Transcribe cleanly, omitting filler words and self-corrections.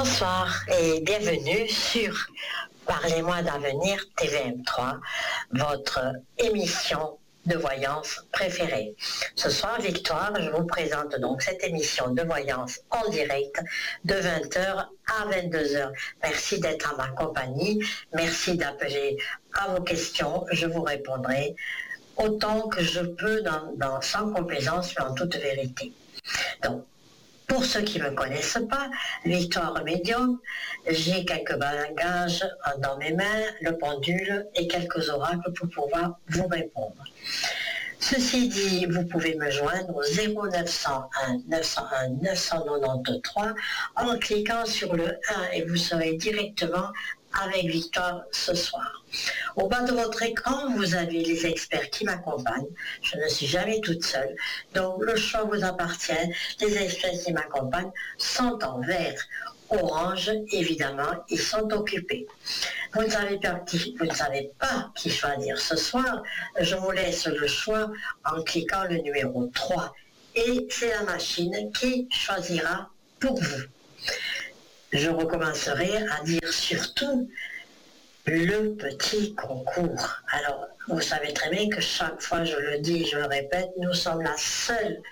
Bonsoir et bienvenue sur Parlez-moi d'avenir TVM3, votre émission de voyance préférée. Ce soir, Victoire, je vous présente donc cette émission de voyance en direct de 20h à 22h. Merci d'être à ma compagnie, merci d'appeler à vos questions, je vous répondrai autant que je peux sans complaisance, mais en toute vérité. Donc, pour ceux qui ne me connaissent pas, Victoire Médium, j'ai quelques bagages dans mes mains, le pendule et quelques oracles pour pouvoir vous répondre. Ceci dit, vous pouvez me joindre au 0901 901 993 en cliquant sur le 1 et vous serez directement avec Victoire ce soir. Au bas de votre écran, vous avez les experts qui m'accompagnent. Je ne suis jamais toute seule, donc le choix vous appartient. Les experts qui m'accompagnent sont en vert. Orange, évidemment, ils sont occupés. Vous ne savez pas qui choisir ce soir. Je vous laisse le choix en cliquant le numéro 3. Et c'est la machine qui choisira pour vous. Je recommencerai à dire surtout le petit concours. Alors, vous savez très bien que chaque fois je le dis, je le répète, nous sommes la seule